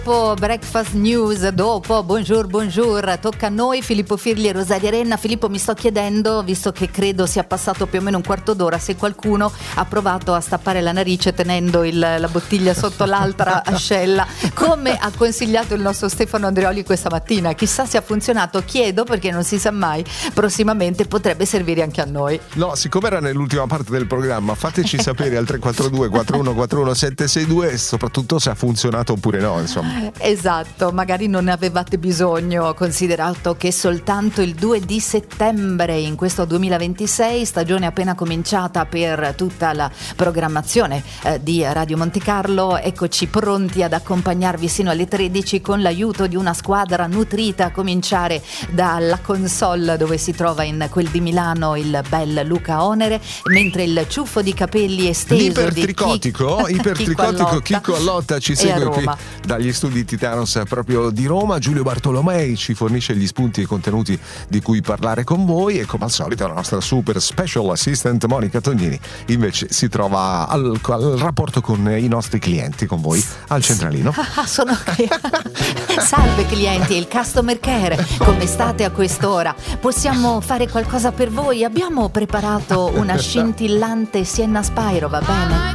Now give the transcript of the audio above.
Breakfast News, dopo Bonjour, tocca a noi, Filippo Firli e Rosaria Renna. Filippo, mi sto chiedendo, visto che credo sia passato più o meno un quarto d'ora, se qualcuno ha provato a stappare la narice tenendo la bottiglia sotto l'altra ascella, come ha consigliato il nostro Stefano Andreoli questa mattina. Chissà se ha funzionato, chiedo, perché non si sa mai, prossimamente potrebbe servire anche a noi. No, siccome era nell'ultima parte del programma, fateci sapere al 342 4141 762 e soprattutto se ha funzionato oppure no, insomma. Esatto, magari non ne avevate bisogno, considerato che soltanto il 2 di settembre in questo 2026, stagione appena cominciata per tutta la programmazione di Radio Monte Carlo, eccoci pronti ad accompagnarvi sino alle 13 con l'aiuto di una squadra nutrita, a cominciare dalla console dove si trova in quel di Milano il bel Luca Onere, mentre il ciuffo di capelli esteso ipertricotico Chicco Allotta ci segue qui dagli studi Titanos proprio di Roma. Giulio Bartolomei ci fornisce gli spunti e i contenuti di cui parlare con voi, e come al solito la nostra super special assistant Monica Tognini invece si trova al rapporto con i nostri clienti, con voi al centralino. Sono salve clienti, il customer care, come state a quest'ora? Possiamo fare qualcosa per voi? Abbiamo preparato una scintillante Sienna Spyro, va bene?